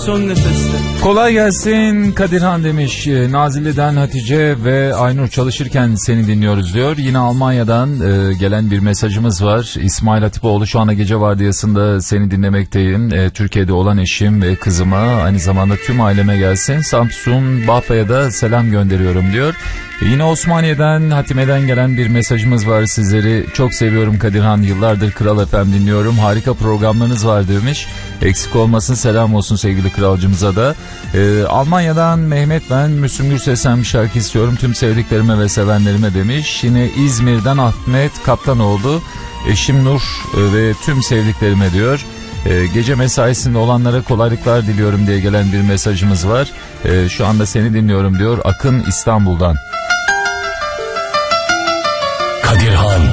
son nefeste. Kolay gelsin Kadirhan demiş. Nazilli'den Hatice ve Aynur çalışırken seni dinliyoruz diyor. Yine Almanya'dan gelen bir mesajımız var. İsmail Hatipoğlu, şu anda gece vardiyasında seni dinlemekteyim. Türkiye'de olan eşim ve kızıma, aynı zamanda tüm aileme gelsin. Samsun Bafra'ya da selam gönderiyorum diyor. Yine Osmaniye'den Hatime'den gelen bir mesajımız var. Sizleri çok seviyorum Kadirhan. Yıllardır Kral FM dinliyorum. Harika programlarınız var demiş. Eksik olmasın, selam olsun sevgili kralcımıza da. Almanya'dan Mehmet, ben Müslüm Gürses'ten bir şarkı istiyorum tüm sevdiklerime ve sevenlerime demiş. Yine İzmir'den Ahmet Kaptanoğlu, eşim Nur ve tüm sevdiklerime diyor. Gece mesaisinde olanlara kolaylıklar diliyorum diye gelen bir mesajımız var. Şu anda seni dinliyorum diyor Akın İstanbul'dan.